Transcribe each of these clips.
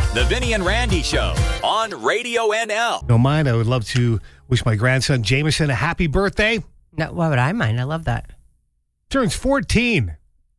The Vinny and Randy Show on Radio NL. Don't mind. I would love to wish my grandson Jameson a happy birthday. No, why would I mind? I love that. Turns 14.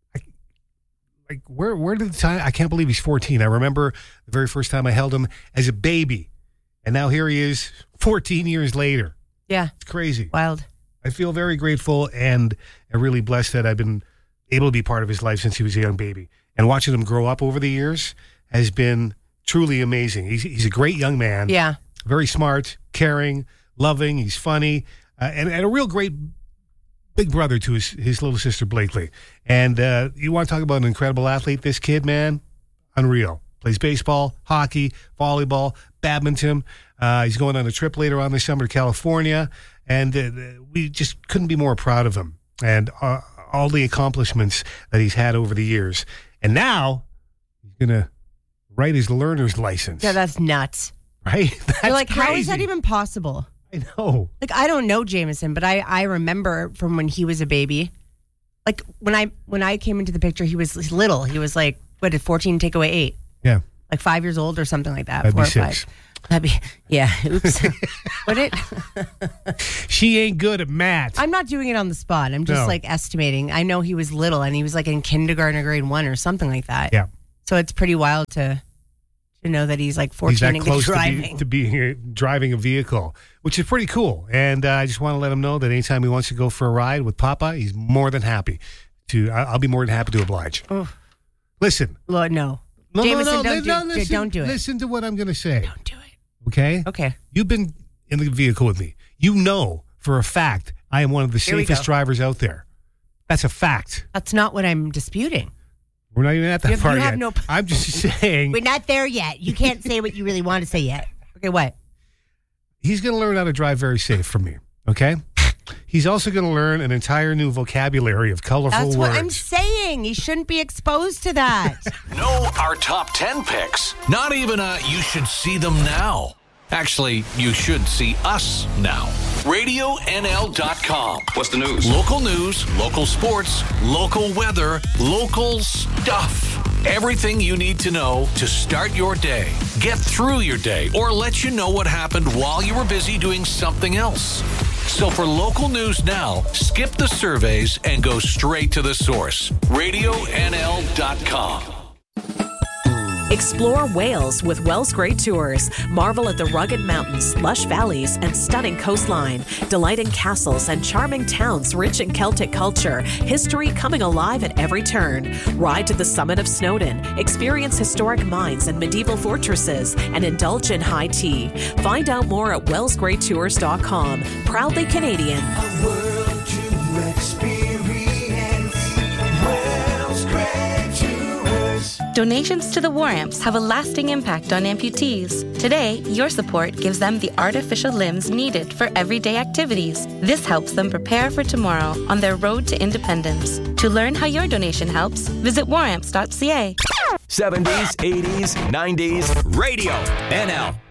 Where did the time? I can't believe he's 14. I remember the very first time I held him as a baby. And now here he is 14 years later. Yeah. It's crazy. Wild. I feel very grateful and really blessed that I've been able to be part of his life since he was a young baby. And watching him grow up over the years has been truly amazing. He's a great young man. Yeah. Very smart, caring, loving. He's funny. And a real great big brother to his little sister, Blakely. And you want to talk about an incredible athlete? This kid, man, unreal. Plays baseball, hockey, volleyball, badminton. He's going on a trip later on this summer to California. And we just couldn't be more proud of him and all the accomplishments that he's had over the years. And now he's going to write his learner's license. Yeah, that's nuts. Right? That's You're like, crazy. how is that even possible? I know. Like, I don't know Jameson, but I remember from when he was a baby. Like, when I came into the picture, he was little. He was like, what did 14 take away 8? Yeah. Like 5 years old or something like that. That'd 4 be or 5. 6. That'd be, yeah, oops. Would it? She ain't good at math. I'm not doing it on the spot. I'm just like estimating. I know he was little and he was like in kindergarten or grade 1 or something like that. Yeah. So it's pretty wild to know that he's like 14 he's that and close driving. to being driving a vehicle, which is pretty cool. And I just want to let him know that anytime he wants to go for a ride with Papa, he's more than happy to. I'll be more than happy to oblige. Oof. Listen. Lord, no. No, Jameson, listen, don't do it. Listen to what I'm going to say. Don't do it. Okay? Okay. You've been in the vehicle with me. You know for a fact I am one of the Here we safest go. drivers out there. That's a fact. That's not what I'm disputing. We're not even at that part yet. No, I'm just saying. we're not there yet. You can't say what you really want to say yet. Okay, what? He's going to learn how to drive very safe from me, okay? He's also going to learn an entire new vocabulary of colorful That's words. what I'm saying. He shouldn't be exposed to that. Know our top 10 picks. Not even you should see them now. Actually, you should see us now. RadioNL.com. What's the news? Local news, local sports, local weather, local stuff. Everything you need to know to start your day, get through your day, or let you know what happened while you were busy doing something else. So for local news now, skip the surveys and go straight to the source. RadioNL.com. Explore Wales with Wells Grey Tours. Marvel at the rugged mountains, lush valleys, and stunning coastline. Delight in castles and charming towns rich in Celtic culture. History coming alive at every turn. Ride to the summit of Snowdon. Experience historic mines and medieval fortresses. And indulge in high tea. Find out more at wellsgreytours.com. Proudly Canadian. A world to experience. Wells Grey Tours. Donations to the War Amps have a lasting impact on amputees. Today, your support gives them the artificial limbs needed for everyday activities. This helps them prepare for tomorrow on their road to independence. To learn how your donation helps, visit waramps.ca. 70s, 80s, 90s, Radio NL.